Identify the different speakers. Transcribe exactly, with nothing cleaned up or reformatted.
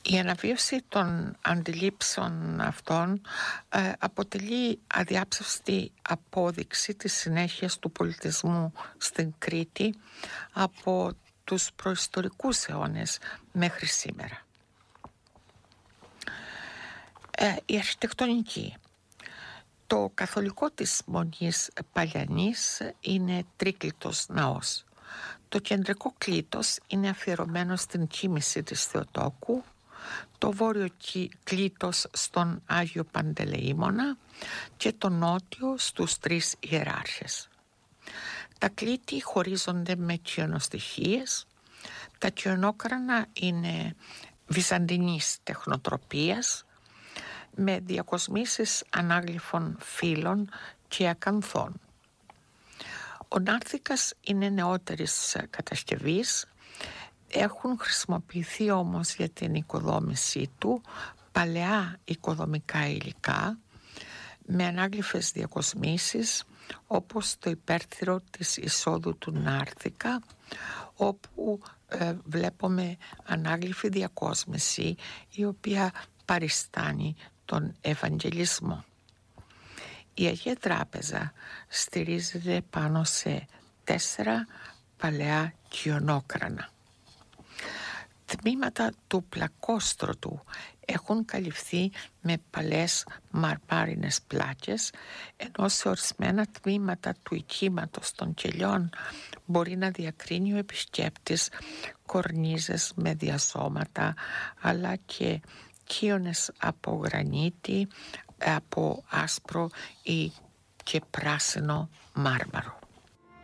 Speaker 1: Η αναβίωση των αντιλήψεων αυτών ε, αποτελεί αδιάψευστη απόδειξη της συνέχειας του πολιτισμού στην Κρήτη από τους προϊστορικούς αιώνες μέχρι σήμερα. Ε, η αρχιτεκτονική. Το καθολικό της Μονής Παλιανής είναι τρίκλητος ναός. Το κεντρικό κλήτος είναι αφιερωμένο στην κοίμηση της Θεοτόκου, το βόρειο κλήτος στον Άγιο Παντελεήμονα και το νότιο στους τρεις ιεράρχες. Τα κλήτη χωρίζονται με κιονοστοιχίες. Τα κιονόκρανα είναι βυζαντινής τεχνοτροπίας με διακοσμήσεις ανάγλυφων φύλων και ακανθών. Ο νάρθικας είναι νεότερης κατασκευής. Έχουν χρησιμοποιηθεί όμως για την οικοδόμησή του παλαιά οικοδομικά υλικά με ανάγλυφες διακοσμήσεις, όπως το υπέρθυρο της εισόδου του νάρθικα, όπου ε, βλέπουμε ανάγλυφη διακόσμηση η οποία παριστάνει τον Ευαγγελισμό. Η Αγία Τράπεζα στηρίζεται πάνω σε τέσσερα παλαιά κιονόκρανα. Τμήματα του πλακόστρωτου έχουν καλυφθεί με παλαιές μαρμάρινες πλάκες, ενώ σε ορισμένα τμήματα του οικίματος των κελιών μπορεί να διακρίνει ο επισκέπτης κορνίζες με διασώματα, αλλά και κύονες από γρανίτη, από άσπρο ή και πράσινο μάρμαρο.